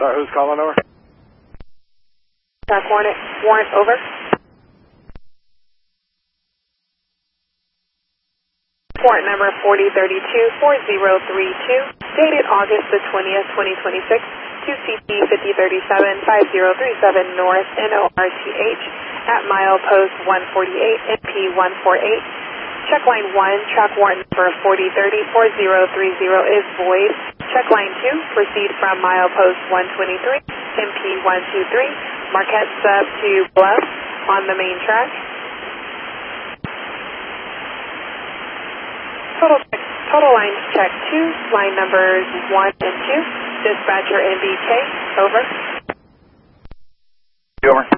Sorry, who's calling over? Track warrant over. Warrant number 4032-4032, dated August the 20th, 2026, to CT 5037 5037 North NORTH at milepost 148 MP 148. Check line 1, track warrant number 4030-4030 is void. Check line 2, proceed from milepost 123 MP 123, Marquette sub to Bluff on the main track. Total lines check 2, line numbers 1 and 2. Dispatcher NBK, over. Over.